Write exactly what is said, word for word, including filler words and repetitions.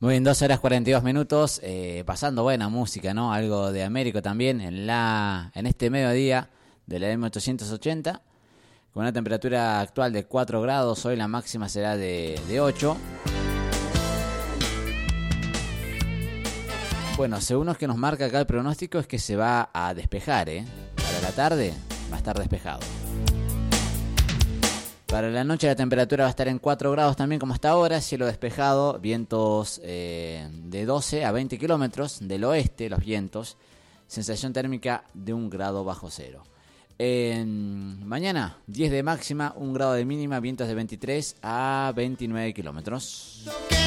Muy bien, dos horas cuarenta y dos minutos, eh, pasando buena música, ¿no? Algo de Américo también en la en este mediodía de la M ochocientos ochenta, con una temperatura actual de cuatro grados, hoy la máxima será de, de ocho. Bueno, según lo que nos marca acá el pronóstico es que se va a despejar, ¿eh? Para la tarde va a estar despejado. Para la noche la temperatura va a estar en cuatro grados también como hasta ahora, cielo despejado, vientos eh, de doce a veinte kilómetros del oeste, los vientos, sensación térmica de un grado bajo cero. Eh, mañana diez de máxima, un grado de mínima, vientos de veintitrés a veintinueve kilómetros.